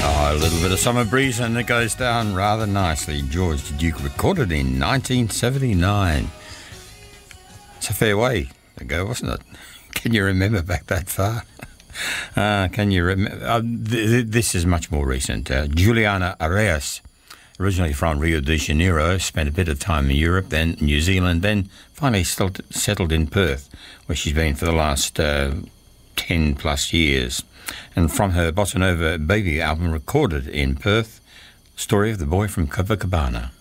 Oh, a little bit of summer breeze and it goes down rather nicely. George Duke recorded in 1979. It's a fair way ago, wasn't it? Can you remember back that far? Can you remember? This is much more recent. Juliana Arias, originally from Rio de Janeiro, spent a bit of time in Europe, then New Zealand, then finally settled in Perth, where she's been for the last 10 plus years. And from her Bossa Nova Baby album recorded in Perth, Story of the Boy from Copacabana.